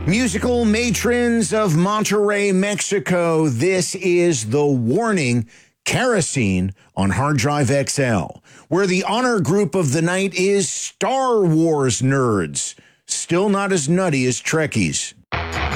Musical matrons of Monterrey, Mexico, this is The Warning, Kerosene on Hard Drive XL, where the honor group of the night is Star Wars nerds. Still not as nutty as Trekkies.